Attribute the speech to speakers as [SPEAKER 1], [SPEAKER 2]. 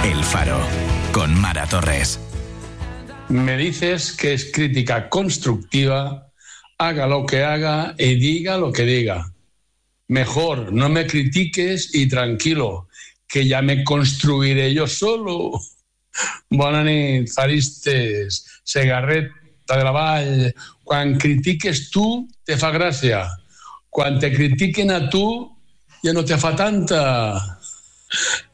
[SPEAKER 1] El Faro, con Mara Torres.
[SPEAKER 2] Me dices que es crítica constructiva, haga lo que haga y diga lo que diga. Mejor no me critiques i tranquilo, que ja me construiré yo solo. Bona nit, faristes, Segarreta de la Vall. Quan critiques tu, te fa gràcia. Quan te critiquen a tu, ja no te fa tanta.